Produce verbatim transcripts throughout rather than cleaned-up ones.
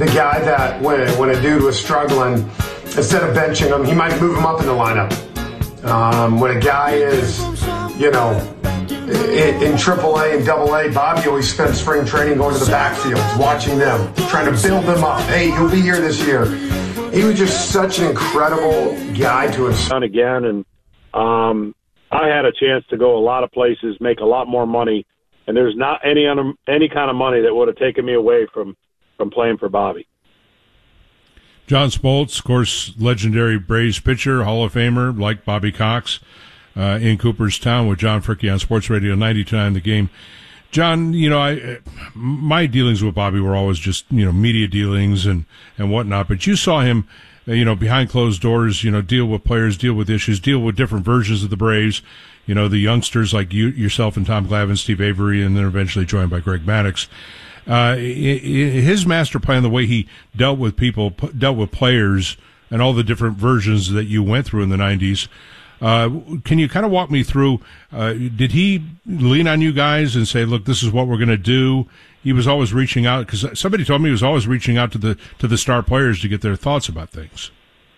the guy that when, when a dude was struggling, instead of benching him, he might move him up in the lineup. Um, when a guy is, you know, in, in triple A and double A, Bobby always spent spring training going to the backfields, watching them, trying to build them up. Hey, you'll be here this year. He was just such an incredible guy to have done again, and um, I had a chance to go a lot of places, make a lot more money, and there's not any any kind of money that would have taken me away from, from playing for Bobby. John Smoltz, of course, legendary Braves pitcher, Hall of Famer, like Bobby Cox, uh, in Cooperstown with John Fricke on Sports Radio ninety-two point nine The Game. John, you know, I my dealings with Bobby were always just, you know, media dealings and, and whatnot, but you saw him, you know, behind closed doors, you know, deal with players, deal with issues, deal with different versions of the Braves, you know, the youngsters like you, yourself and Tom Glavine, Steve Avery, and then eventually joined by Greg Maddux. Uh, his master plan, the way he dealt with people, dealt with players, and all the different versions that you went through in the nineties. Uh, can you kind of walk me through, uh, did he lean on you guys and say, look, this is what we're going to do? He was always reaching out, because somebody told me he was always reaching out to the, to the star players to get their thoughts about things.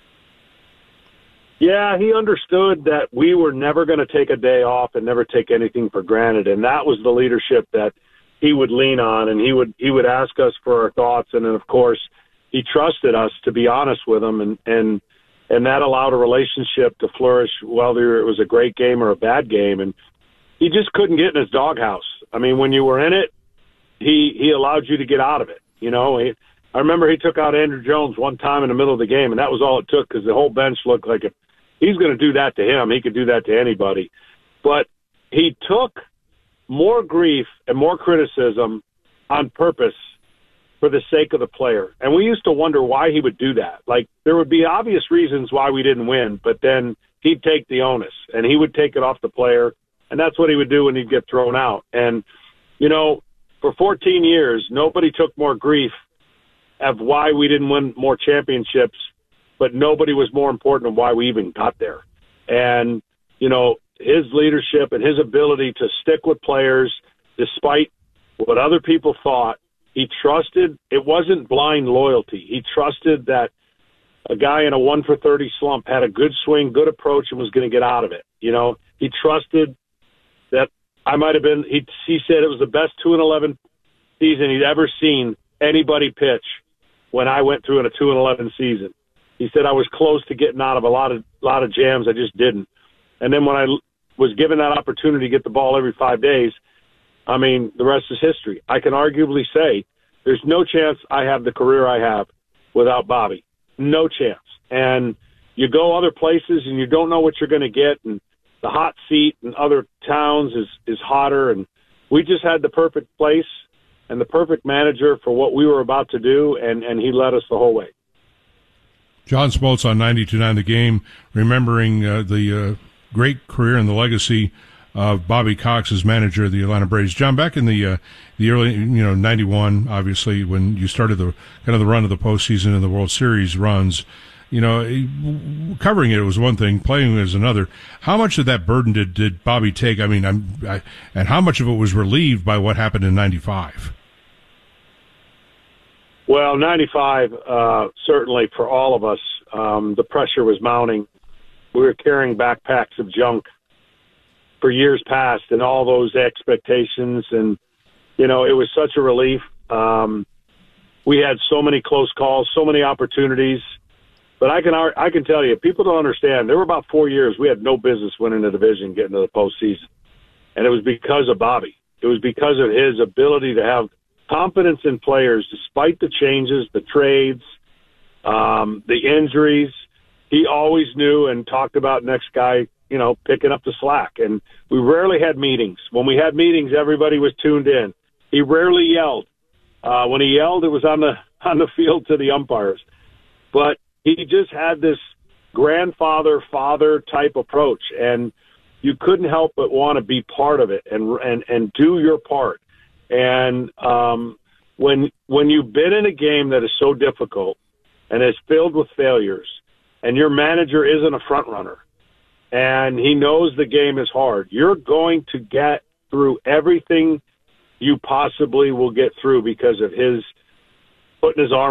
Yeah, he understood that we were never going to take a day off and never take anything for granted. And that was the leadership that he would lean on, and he would he would ask us for our thoughts, and then of course he trusted us to be honest with him, and and and that allowed a relationship to flourish, whether it was a great game or a bad game. And he just couldn't get in his doghouse. I mean, when you were in it, he he allowed you to get out of it. You know, he, I remember he took out Andrew Jones one time in the middle of the game, and that was all it took, because the whole bench looked like if he's going to do that to him, he could do that to anybody. But he took more grief and more criticism on purpose for the sake of the player. And we used to wonder why he would do that. Like, there would be obvious reasons why we didn't win, but then he'd take the onus, and he would take it off the player, and that's what he would do when he'd get thrown out. And, you know, for fourteen years, nobody took more grief of why we didn't win more championships, but nobody was more important of why we even got there. And, you know, his leadership and his ability to stick with players despite what other people thought. He trusted, it wasn't blind loyalty. He trusted that a guy in a one for thirty slump had a good swing, good approach, and was going to get out of it. You know, he trusted that I might have been, he, he said it was the best two and eleven season he'd ever seen anybody pitch when I went through in a two and eleven season. He said I was close to getting out of a lot of, lot of jams. I just didn't. And then when I was given that opportunity to get the ball every five days, I mean, the rest is history. I can arguably say there's no chance I have the career I have without Bobby. No chance. And you go other places and you don't know what you're going to get, and the hot seat in other towns is, is hotter, and we just had the perfect place and the perfect manager for what we were about to do, and, and he led us the whole way. John Smoltz on ninety-two point nine The Game, remembering uh, the uh, great career and the legacy of Bobby Cox as manager of the Atlanta Braves. John, back in the uh, the early, you know, ninety-one, obviously, when you started the kind of the run of the postseason and the World Series runs, you know, covering it was one thing, playing was another. How much of that burden did, did Bobby take? I mean, I'm, I, and how much of it was relieved by what happened in ninety-five? Well, ninety-five, uh, certainly for all of us, um, the pressure was mounting. We were carrying backpacks of junk for years past, and all those expectations, and, you know, it was such a relief. Um, we had so many close calls, so many opportunities, but I can I can tell you, people don't understand. There were about four years we had no business winning the division, getting to the postseason, and it was because of Bobby. It was because of his ability to have confidence in players, despite the changes, the trades, um, the injuries. He always knew and talked about next guy, you know, picking up the slack. And we rarely had meetings. When we had meetings, everybody was tuned in. He rarely yelled. Uh, when he yelled, it was on the on the field to the umpires. But he just had this grandfather, father type approach, and you couldn't help but want to be part of it and and and do your part. And um, when when you've been in a game that is so difficult and is filled with failures, and your manager isn't a front runner, and he knows the game is hard, you're going to get through everything you possibly will get through because of his putting his arm